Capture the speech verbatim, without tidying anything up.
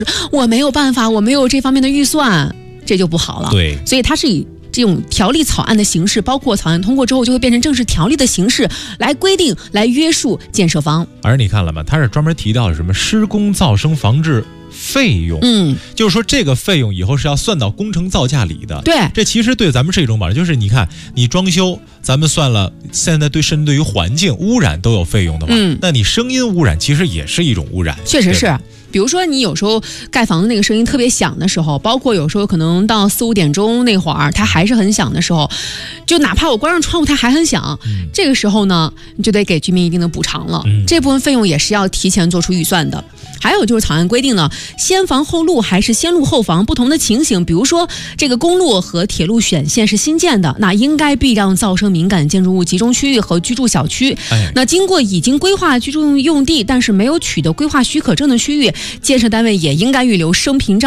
我没有办法，我没有这方面的预算，这就不好了。 对， 所以它是以这种条例草案的形式，包括草案通过之后就会变成正式条例的形式来规定、来约束建设方。 而你看了吗？它是专门提到了什么施工噪声防治费用， 嗯， 就是说这个费用以后是要算到工程造价里的。 对， 这其实对咱们是一种保障，就是你看你装修，咱们算了，现在对甚至对于环境污染都有费用的嘛， 嗯， 那你声音污染其实也是一种污染， 确实是。比如说你有时候盖房子那个声音特别响的时候，包括有时候可能到四五点钟那会儿它还是很响的时候，就哪怕我关上窗户它还很响，嗯，这个时候呢你就得给居民一定的补偿了，嗯，这部分费用也是要提前做出预算的。还有就是草案规定呢，先防后路还是先路后防不同的情形，比如说这个公路和铁路选线是新建的，那应该避让噪声敏感建筑物集中区域和居住小区，哎，那经过已经规划居住用地但是没有取得规划许可证的区域，建设单位也应该预留声屏障